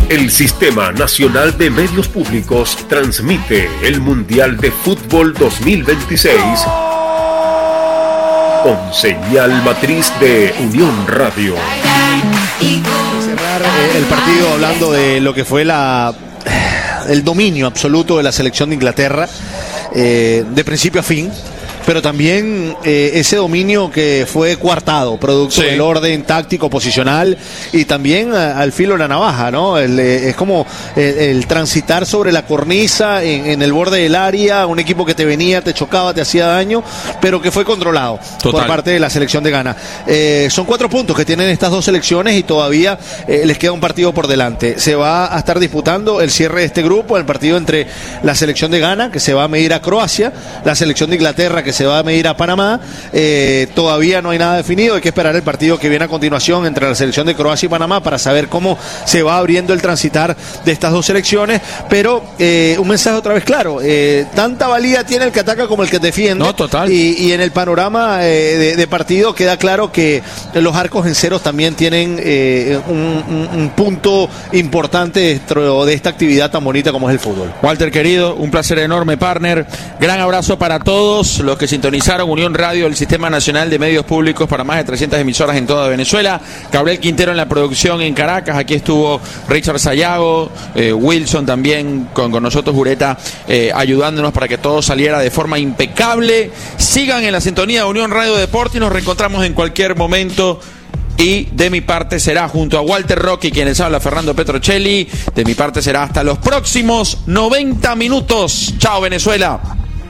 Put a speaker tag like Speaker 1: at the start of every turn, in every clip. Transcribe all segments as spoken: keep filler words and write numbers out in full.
Speaker 1: El Sistema Nacional de Medios Públicos transmite el Mundial de Fútbol dos mil veintiséis con señal matriz de Unión Radio.
Speaker 2: Cerrar el partido hablando de lo que fue la el dominio absoluto de la selección de Inglaterra, eh, de principio a fin. Pero también eh, ese dominio que fue coartado, producto sí. del orden táctico, posicional y también a, al filo de la navaja, ¿no? El, eh, es como el, el transitar sobre la cornisa en, en el borde del área, un equipo que te venía, te chocaba, te hacía daño, pero que fue controlado Total. por parte de la selección de Ghana. Eh, son cuatro puntos que tienen estas dos selecciones y todavía eh, les queda un partido por delante. Se va a estar disputando el cierre de este grupo, el partido entre la selección de Ghana, que se va a medir a Croacia, la selección de Inglaterra, que se va a medir a Panamá. Eh, todavía no hay nada definido, hay que esperar el partido que viene a continuación entre la selección de Croacia y Panamá para saber cómo se va abriendo el transitar de estas dos selecciones, pero eh, un mensaje otra vez claro, eh, tanta valía tiene el que ataca como el que defiende.
Speaker 3: No, total.
Speaker 2: Y, y en el panorama eh, de, de partido queda claro que los arcos en ceros también tienen eh, un, un, un punto importante dentro de esta actividad tan bonita como es el fútbol.
Speaker 3: Walter, querido, un placer enorme, partner. Gran abrazo para todos los que sintonizaron Unión Radio, el Sistema Nacional de Medios Públicos, para más de trescientas emisoras en toda Venezuela. Gabriel Quintero en la producción en Caracas. Aquí estuvo Richard Sayago, eh, Wilson también con, con nosotros, Jureta, eh, ayudándonos para que todo saliera de forma impecable. Sigan en la sintonía de Unión Radio Deporte y nos reencontramos en cualquier momento. Y de mi parte será junto a Walter Rocky, quien les habla, Fernando Petrocelli. De mi parte será hasta los próximos noventa minutos. Chao, Venezuela.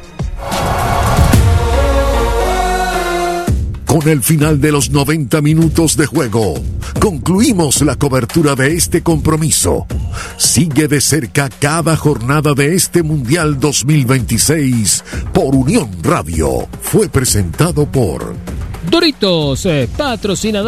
Speaker 4: Con el final de los noventa minutos de juego, concluimos la cobertura de este compromiso. Sigue de cerca cada jornada de este Mundial dos mil veintiséis por Unión Radio. Fue presentado por
Speaker 5: Doritos, eh, patrocinador.